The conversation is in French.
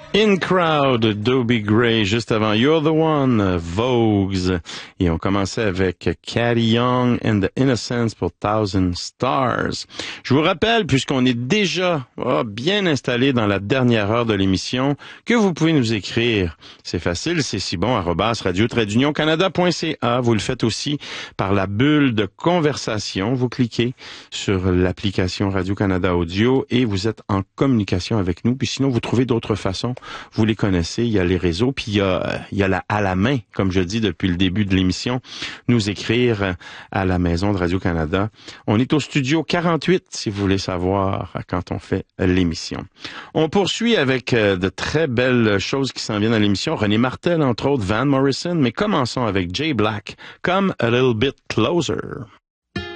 In Crowd, Dobie Gray, juste avant You're the One, Vogues. Et on commençait avec Caddy Young and the Innocents pour Thousand Stars. Je vous rappelle, puisqu'on est déjà bien installé dans la dernière heure de l'émission, que vous pouvez nous écrire. C'est facile, c'est si bon, @radio-canada.ca. Vous le faites aussi par la bulle de conversation. Vous cliquez sur l'application Radio-Canada Audio et vous êtes en communication avec nous. Puis sinon, vous trouvez d'autres façons. Vous les connaissez, il y a les réseaux, puis il y a à la main, comme je dis depuis le début de l'émission, nous écrire à la maison de Radio-Canada. On est au studio 48, si vous voulez savoir, quand on fait l'émission. On poursuit avec de très belles choses qui s'en viennent à l'émission. René Martel, entre autres, Van Morrison, mais commençons avec Jay Black, Come a Little Bit Closer.